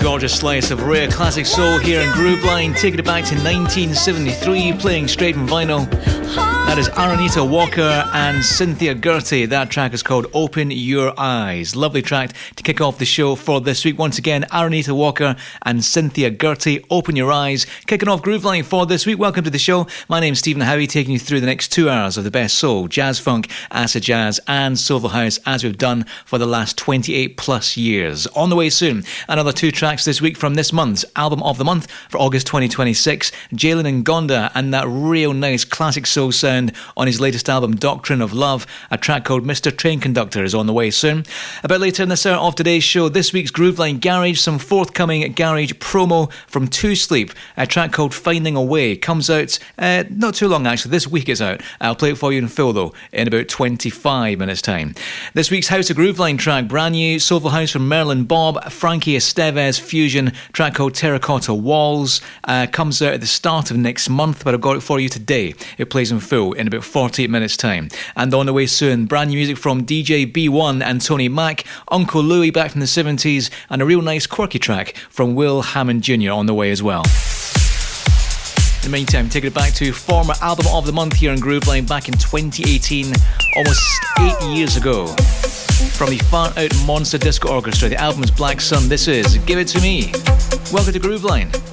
gorgeous slice of rare classic soul here in Grooveline, taking it back to 1973, playing straight from vinyl. That is Aranita Walker and Cynthia Gertie. That track is called Open Your Eyes. Lovely track to kick off the show for this week. Once again, Aranita Walker and Cynthia Gertie, Open Your Eyes. Kicking off Grooveline for this week. Welcome to the show. My name's Stephen Howie, taking you through the next 2 hours of the best soul, jazz funk, acid jazz and soulful house, as we've done for the last 28 plus years. On the way soon, another 2 tracks this week from this month's album of the month for August 2026. Jalen Ngonda and that real nice classic soul sound on his latest album Doctrine of Love. A track called Mr. Train Conductor is on the way soon. A bit later in this hour of today's show, this week's Grooveline Garage, some forthcoming garage promo from Two Sleep. A track called Finding a Way comes out not too long actually, this week it's out. I'll play it for you in full though in about 25 minutes time. This week's House of Grooveline track, brand new soulful house from Merlin Bob, Frankie Estevez fusion, track called Terracotta Walls, comes out at the start of next month, but I've got it for you today. It plays in full in about 48 minutes time. And on the way soon, brand new music from DJ B1 and Tony Mack, Uncle Louie back from the 70s, and a real nice quirky track from Will Hammond Jr. on the way as well. In the meantime, taking it back to former album of the month here in Grooveline back in 2018, almost 8 years ago. From the Far Out Monster Disco Orchestra, the album's Black Sun, this is Give It To Me. Welcome to Grooveline.